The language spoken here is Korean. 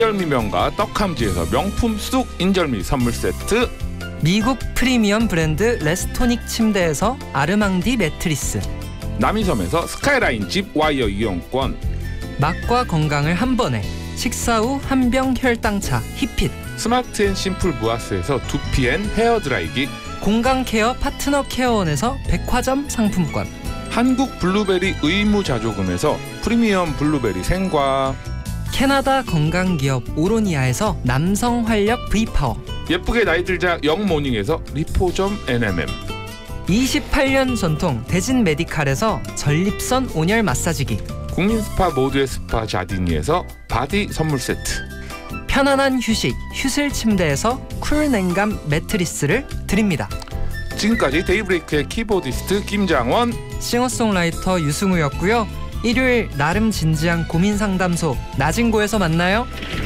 인절미 명가 떡함지에서 명품 쑥 인절미 선물 세트, 미국 프리미엄 브랜드 레스토닉 침대에서 아르망디 매트리스, 남이섬에서 스카이라인 집 와이어 이용권, 맛과 건강을 한 번에 식사 후 한병 혈당차 히핏, 스마트 앤 심플 무아스에서 두피 앤 헤어 드라이기, 공간 케어 파트너 케어원에서 백화점 상품권, 한국 블루베리 의무자조금에서 프리미엄 블루베리 생과, 캐나다 건강기업 오로니아에서 남성 활력 V파워, 예쁘게 나이 들자 영모닝에서 리포점 NMM, 28년 전통 대진 메디칼에서 전립선 온열 마사지기, 국민 스파 모두의 스파 자디니에서 바디 선물 세트, 편안한 휴식 휴슬 침대에서 쿨 냉감 매트리스를 드립니다. 지금까지 데이브레이크의 키보디스트 김장원, 싱어송라이터 유승우였고요. 일요일 나름 진지한 고민 상담소 나진고에서 만나요.